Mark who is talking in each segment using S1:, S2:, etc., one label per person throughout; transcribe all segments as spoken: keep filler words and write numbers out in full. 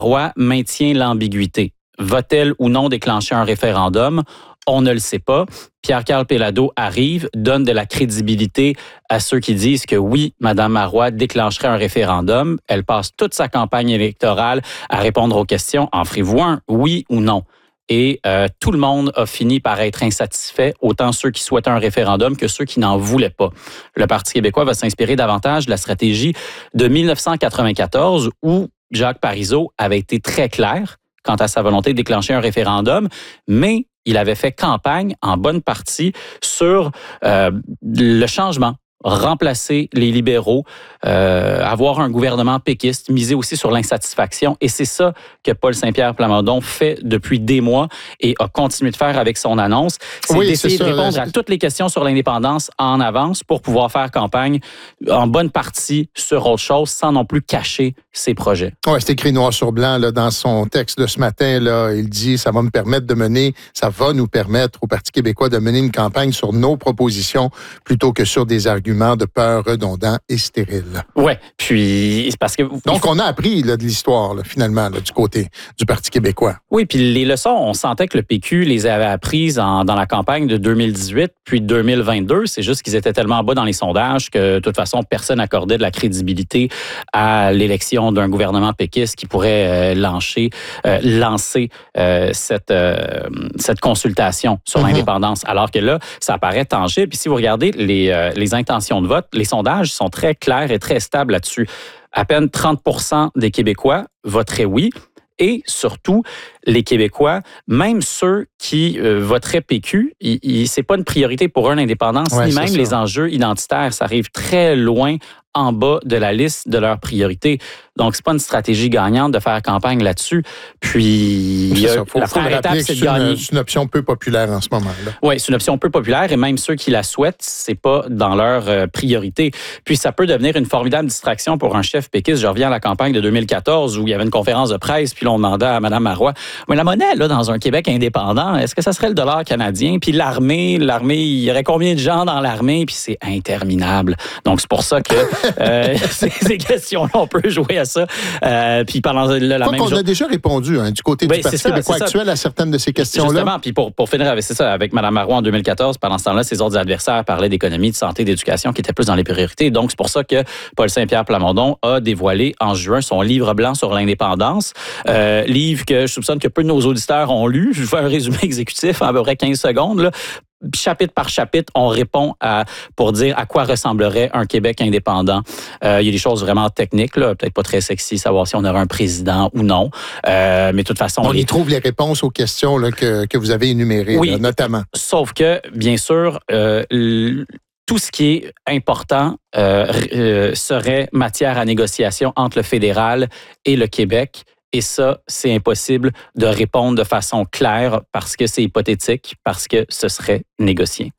S1: Roy maintient l'ambiguïté. Va-t-elle ou non déclencher un référendum? On ne le sait pas. Pierre-Karl Péladeau arrive, donne de la crédibilité à ceux qui disent que oui, Mme Marois déclencherait un référendum. Elle passe toute sa campagne électorale à répondre aux questions. En ferez-vous un, oui ou non? Et euh, tout le monde a fini par être insatisfait, autant ceux qui souhaitaient un référendum que ceux qui n'en voulaient pas. Le Parti québécois va s'inspirer davantage de la stratégie de dix-neuf cent quatre-vingt-quatorze où Jacques Parizeau avait été très clair quant à sa volonté de déclencher un référendum, mais il avait fait campagne en bonne partie sur euh, le changement, remplacer les libéraux, euh, avoir un gouvernement péquiste, miser aussi sur l'insatisfaction. Et c'est ça que Paul Saint-Pierre Plamondon fait depuis des mois et a continué de faire avec son annonce. C'est oui, d'essayer c'est de répondre à toutes les questions sur l'indépendance en avance pour pouvoir faire campagne en bonne partie sur autre chose sans non plus cacher ses projets.
S2: Oui, c'est écrit noir sur blanc là, dans son texte de ce matin. Là, il dit « ça va me permettre de mener, ça va nous permettre au Parti québécois de mener une campagne sur nos propositions plutôt que sur des arguments de peur redondants et stériles. »
S1: Oui, puis c'est parce que...
S2: Donc, on a appris là, de l'histoire, là, finalement, là, du côté du Parti québécois.
S1: Oui, puis les leçons, on sentait que le P Q les avait apprises en, dans la campagne de deux mille dix-huit puis deux mille vingt-deux. C'est juste qu'ils étaient tellement bas dans les sondages que, de toute façon, personne n'accordait de la crédibilité à l'élection d'un gouvernement péquiste qui pourrait euh, lancer, euh, lancer euh, cette, euh, cette consultation sur mm-hmm. l'indépendance. Alors que là, ça paraît tangible. Puis si vous regardez les, euh, les intentions de vote, les sondages sont très clairs et très stables là-dessus. À peine trente pour cent des Québécois voteraient oui. Et surtout, les Québécois, même ceux qui euh, voteraient P Q, il, il, c'est pas une priorité pour eux l'indépendance, ouais, ni même ça. Les enjeux identitaires. Ça arrive très loin en bas de la liste de leurs priorités. Donc, c'est pas une stratégie gagnante de faire campagne là-dessus. Puis,
S2: c'est ça. Faut, la première étape, c'est de gagner. C'est une option peu populaire en ce moment-là.
S1: Oui, c'est une option peu populaire et même ceux qui la souhaitent, c'est pas dans leur euh, priorité. Puis, ça peut devenir une formidable distraction pour un chef péquiste. Je reviens à la campagne de deux mille quatorze où il y avait une conférence de presse, puis là, on demandait à Mme Marois, mais la monnaie, là, dans un Québec indépendant, est-ce que ça serait le dollar canadien? Puis l'armée, l'armée, il y aurait combien de gens dans l'armée? Puis c'est interminable. Donc, c'est pour ça que euh, ces, ces questions-là, on peut jouer à ça. Euh, puis pendant la, la même
S2: on
S1: jour...
S2: a déjà répondu hein, du côté ben, du Parti ça, québécois actuel à certaines de ces questions-là.
S1: Justement, puis pour, pour finir avec c'est ça, avec Mme Marois en deux mille quatorze, pendant ce temps-là, ses autres adversaires parlaient d'économie, de santé, d'éducation qui étaient plus dans les priorités. Donc, c'est pour ça que Paul Saint-Pierre Plamondon a dévoilé en juin son livre blanc sur l'indépendance. Euh, livre que je soupçonne que peu de nos auditeurs ont lu. Je vais faire un résumé exécutif en à peu près quinze secondes, là. Chapitre par chapitre, on répond à, pour dire à quoi ressemblerait un Québec indépendant. Euh, il y a des choses vraiment techniques, là, peut-être pas très sexy, savoir si on aurait un président ou non. Euh, mais de toute façon...
S2: On
S1: les...
S2: y trouve les réponses aux questions là, que, que vous avez énumérées,
S1: oui,
S2: là, notamment.
S1: Sauf que, bien sûr, euh, l... tout ce qui est important euh, euh, serait matière à négociation entre le fédéral et le Québec. Et ça, c'est impossible de répondre de façon claire parce que c'est hypothétique, parce que ce serait négocié.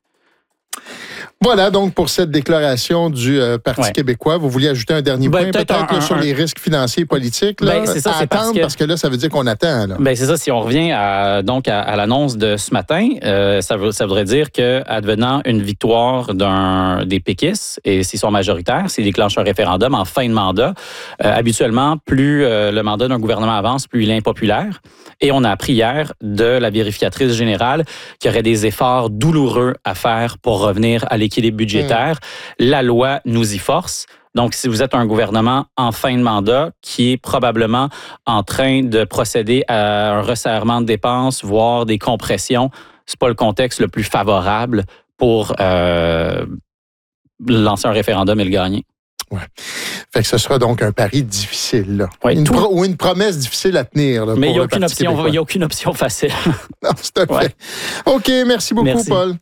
S2: Voilà donc pour cette déclaration du euh, Parti ouais. québécois. Vous vouliez ajouter un dernier ben, point peut-être, peut-être un, là, sur un, les risques financiers et politiques là, ben, c'est ça, à c'est attendre parce que, parce que là, ça veut dire qu'on attend. Là.
S1: Ben, c'est ça. Si on revient à, donc à, à l'annonce de ce matin, euh, ça, veut, ça voudrait dire qu'advenant une victoire d'un, des péquistes, et s'ils sont majoritaires, s'ils déclenchent un référendum en fin de mandat, euh, habituellement, plus euh, le mandat d'un gouvernement avance, plus il est impopulaire. Et on a appris hier de la vérificatrice générale qu'il y aurait des efforts douloureux à faire pour revenir à l'équilibre budgétaire. Mmh. La loi nous y force. Donc, si vous êtes un gouvernement en fin de mandat qui est probablement en train de procéder à un resserrement de dépenses, voire des compressions, c'est pas le contexte le plus favorable pour euh, lancer un référendum et le gagner.
S2: Ouais. Fait que ce sera donc un pari difficile, là.
S1: Ouais,
S2: une
S1: tout...
S2: pro... Ou une promesse difficile à tenir. Là,
S1: mais il n'y a,
S2: a
S1: aucune option facile.
S2: Non, c'est un fait. Ouais. OK, merci beaucoup, merci. Paul.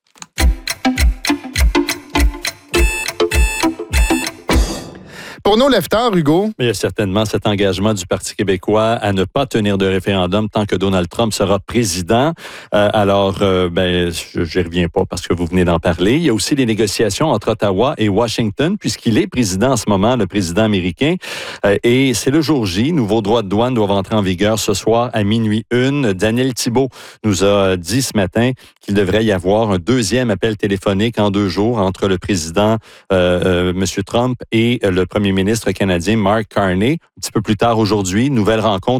S2: Pour nos leftards, Hugo.
S3: Il y a certainement cet engagement du Parti québécois à ne pas tenir de référendum tant que Donald Trump sera président. Euh, alors, euh, ben, je n'y reviens pas parce que vous venez d'en parler. Il y a aussi les négociations entre Ottawa et Washington, puisqu'il est président en ce moment, le président américain. Euh, et c'est le jour J. Nouveaux droits de douane doivent entrer en vigueur ce soir à minuit une. Daniel Thibeault nous a dit ce matin qu'il devrait y avoir un deuxième appel téléphonique en deux jours entre le président, euh, euh, M. Trump, et le premier premier ministre canadien Mark Carney. Un petit peu plus tard aujourd'hui, nouvelle rencontre